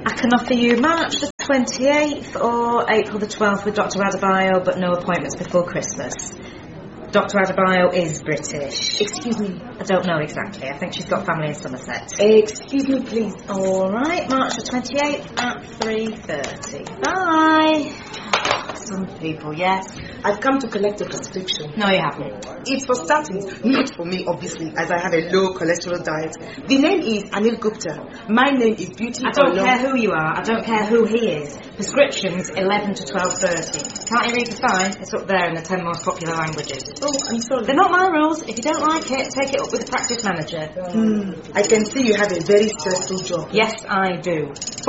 I can offer you March the 28th or April the 12th with Dr. Adebayo, but no appointments before Christmas. Dr. Adebayo is British. Excuse me. I don't know exactly. I think she's got family in Somerset. Excuse me, please. All right, March the 28th at 3:30. Bye. Some people, yes. I've come to collect a prescription. No, you haven't. It's for statins, not for me, obviously, as I have a low cholesterol diet. The name is Anil Gupta. My name is Beauty. I don't care who you are. I don't care who he is. Prescriptions 11 to 12:30. Can't you read the sign? It's up there in the 10 most popular languages. Oh, I'm sorry. They're not my rules. If you don't like it, take it up with the practice manager. I can see you have a very stressful job. Yes, I do.